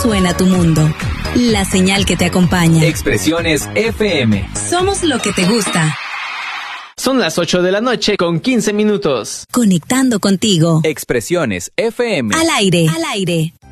suena tu mundo. La señal que te acompaña. Expresiones FM. Somos lo que te gusta. Son las 8 de la noche con 15 minutos. Conectando contigo. Expresiones FM. Al aire. Al aire.